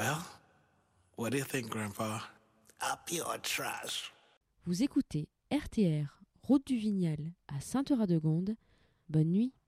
Well, what do you think, Grandpa? Up your trash. Vous écoutez RTR, Route du Vignal à Sainte-Eura-de-Gonde. Bonne nuit.